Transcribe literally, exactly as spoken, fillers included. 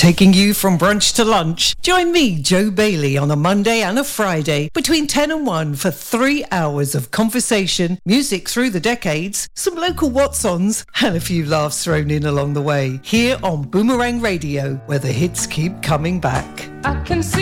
Taking you from brunch to lunch. Join me, Joe Bailey, on a Monday and a Friday between ten and one for three hours of conversation, music through the decades, some local what's-ons, and a few laughs thrown in along the way. Here on Boomerang Radio, where the hits keep coming back. I can see